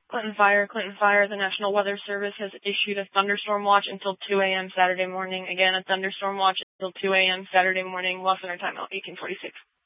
Clinton Fire, Clinton Fire. The National Weather Service has issued a thunderstorm watch until 2 a.m. Saturday morning. Again, a thunderstorm watch until 2 a.m. Saturday morning. Lost center timeout, 1846.